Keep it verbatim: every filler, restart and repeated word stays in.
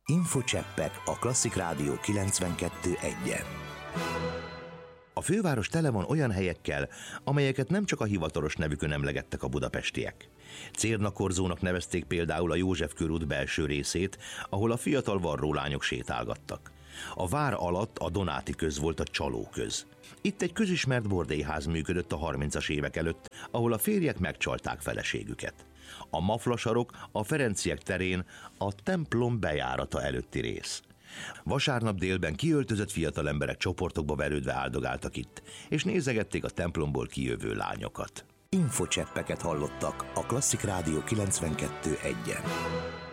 Infocseppek a Klasszik Rádió kilencvenkettő egyen. A főváros tele van olyan helyekkel, amelyeket nem csak a hivatalos nevükön emlegettek a budapestiek. Cérnakorzónak nevezték például a József körút belső részét, ahol a fiatal varrólányok sétálgattak. A vár alatt a Donáti köz volt a Csalóköz. Itt egy közismert bordélyház működött a harmincas évek előtt, ahol a férjek megcsalták feleségüket. A Maflasarok a Ferenciek terén a templom bejárata előtti rész. Vasárnap délben kiöltözött fiatal emberek csoportokba verődve áldogáltak itt, és nézegették a templomból kijövő lányokat. Infocseppeket hallottak a Klasszik Rádió kilencvenkettő egyen.